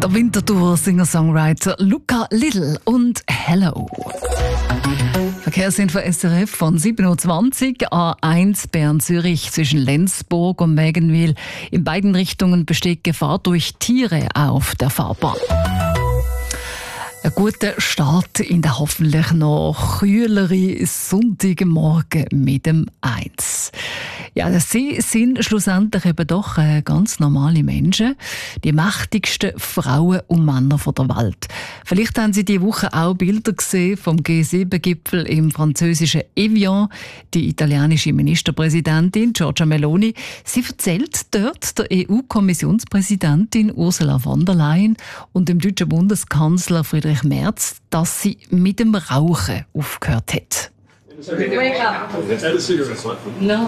Der Winterthur-Singer-Songwriter Luca Liddell und Hello. Verkehrsinfo SRF von 7.20 Uhr, A1 Bern-Zürich zwischen Lenzburg und Mägenwil. In beiden Richtungen besteht Gefahr durch Tiere auf der Fahrbahn. Ein guter Start in den hoffentlich noch kühleren Sonntagmorgen mit dem 1. Ja, sie sind schlussendlich eben doch ganz normale Menschen, die mächtigsten Frauen und Männer der Welt. Vielleicht haben Sie diese Woche auch Bilder gesehen vom G7-Gipfel im französischen Evian. Die italienische Ministerpräsidentin Giorgia Meloni, sie erzählt dort der EU-Kommissionspräsidentin Ursula von der Leyen und dem deutschen Bundeskanzler Friedrich Merz, dass sie mit dem Rauchen aufgehört hat. Wake up. No.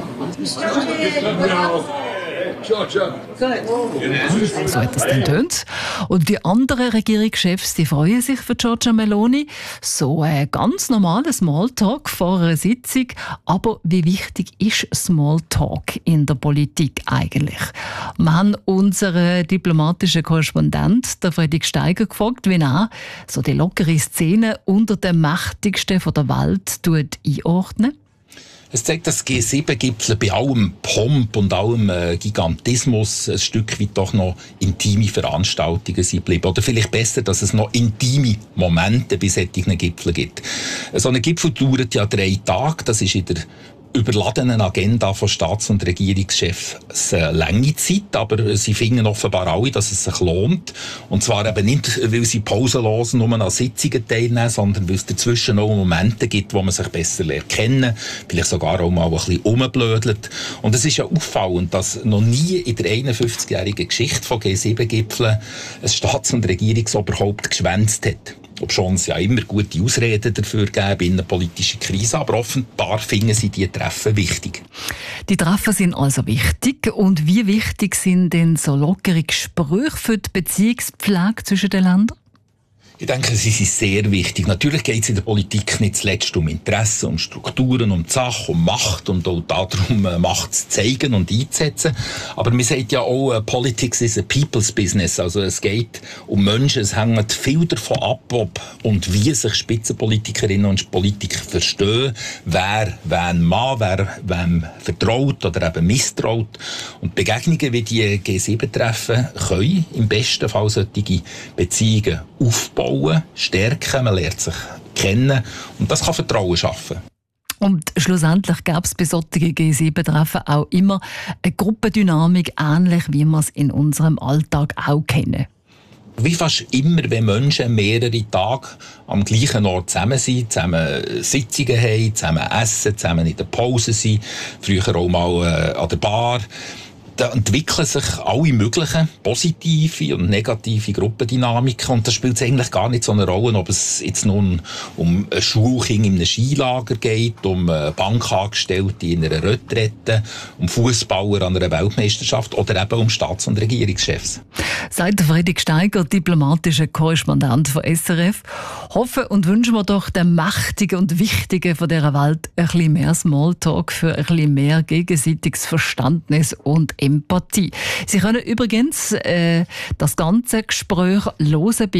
So hat das dann tönt. Und die anderen Regierungschefs, die freuen sich für Giorgia Meloni. So ein ganz normaler Smalltalk vor einer Sitzung. Aber wie wichtig ist Smalltalk in der Politik eigentlich? Wir haben unseren diplomatischen Korrespondent, der Fredrik Steiger, gefragt, wie er so die lockere Szene unter den Mächtigsten der Welt einordnet. Es zeigt, dass G7-Gipfel bei allem Pomp und allem Gigantismus ein Stück weit doch noch intime Veranstaltungen sind geblieben. Oder vielleicht besser, dass es noch intime Momente bei solchen Gipfeln gibt. So ein Gipfel dauert ja 3 Tage. Das ist in der überladenen Agenda von Staats- und Regierungschefs lange Zeit, aber sie finden offenbar alle, dass es sich lohnt. Und zwar eben nicht, weil sie pausenlos nur an Sitzungen teilnehmen, sondern weil es dazwischen auch Momente gibt, wo man sich besser lernt kennen, vielleicht sogar auch mal ein bisschen rumblödelt. Und es ist ja auffallend, dass noch nie in der 51-jährigen Geschichte von G7-Gipfeln ein Staats- und Regierungsoberhaupt geschwänzt hat. Obschon es ja immer gute Ausreden dafür gäbe, innenpolitische Krise, aber offenbar finden sie die Treffen wichtig. Die Treffen sind also wichtig. Und wie wichtig sind denn so lockere Gespräche für die Beziehungspflege zwischen den Ländern? Ich denke, sie sind sehr wichtig. Natürlich geht es in der Politik nicht zuletzt um Interessen, um Strukturen, um die Sache, um Macht und auch darum, Macht zu zeigen und einzusetzen. Aber man sagt ja auch, Politics is a people's business. Also es geht um Menschen, es hängt viel davon ab, ob und wie sich Spitzenpolitikerinnen und Politiker verstehen, wer wen mag, wer wem vertraut oder eben misstraut. Und Begegnungen wie die G7-Treffen können im besten Fall solche Beziehungen aufbauen, stärken, man lernt sich kennen und das kann Vertrauen schaffen. Und schlussendlich gab es bei solchen G7-Treffen auch immer eine Gruppendynamik, ähnlich wie wir es in unserem Alltag auch kennen. Wie fast immer, wenn Menschen mehrere Tage am gleichen Ort zusammen sind, zusammen Sitzungen haben, zusammen essen, zusammen in der Pause sind, früher auch mal an der Bar, da entwickeln sich alle möglichen positive und negative Gruppendynamiken und das spielt eigentlich gar nicht so eine Rolle, ob es jetzt nun um ein Schulkind in einem Skilager geht, um Bankangestellte in einer Retrette, um Fußballer an einer Weltmeisterschaft oder eben um Staats- und Regierungschefs. Sagt Fredrik Steiger, diplomatischer Korrespondent von SRF. Hoffen und wünschen wir doch den Mächtigen und Wichtigen von dieser Welt ein bisschen mehr Smalltalk für ein bisschen mehr gegenseitiges Verständnis und Empathie. Sie können übrigens das ganze Gespräch hören